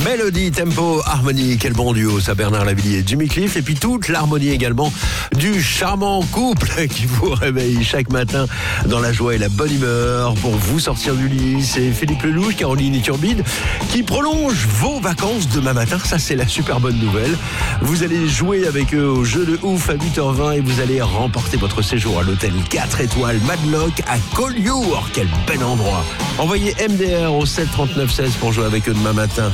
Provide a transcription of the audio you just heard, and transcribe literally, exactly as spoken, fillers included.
Mélodie, tempo, harmonie, quel bon duo, ça Bernard Lavilliers et Jimmy Cliff. Et puis toute l'harmonie également du charmant couple qui vous réveille chaque matin dans la joie et la bonne humeur pour vous sortir du lit. C'est Philippe Lelouch, Caroline Turbide qui prolonge vos vacances demain matin. Ça, c'est la super bonne nouvelle. Vous allez jouer avec eux au jeu de ouf à huit heures vingt et vous allez remporter votre séjour à l'hôtel quatre étoiles Madlock à Collioure. Quel bel endroit. Envoyez M D R au sept trente-neuf seize pour jouer avec eux demain matin.